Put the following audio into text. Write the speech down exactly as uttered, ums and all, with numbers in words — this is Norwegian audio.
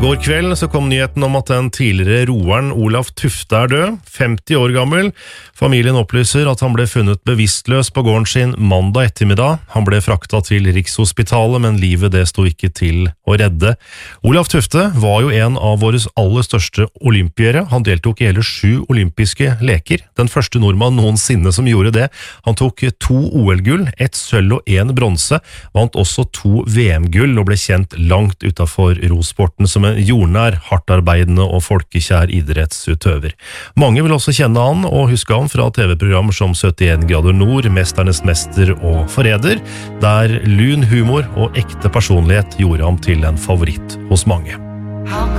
går kveld så kom nyheten om at den tidligere roeren Olav Tufte er død, femti år gammel. Familien opplyser at han ble funnet bevisstløs på gården sin mandag ettermiddag. Han ble fraktet til Rikshospitalet, men livet det sto ikke til å redde. Olav Tufte var jo en av våres aller største olympiere. Han deltok i hele sju olympiske leker. Den første nordmann noensinne som gjorde det. Han tok to O L-gull, ett sølv og en bronse, vant også to V M-gull og ble kjent langt utenfor rosporten som en jordnær, hardtarbeidende og folkekjær idrettsutøver. Mange vil også kjenne han og huske han fra T V-programmer som syttien grader nord, Mesternes mester og Forræder, der lun humor og ekte personlighet gjorde ham til en favoritt hos mange.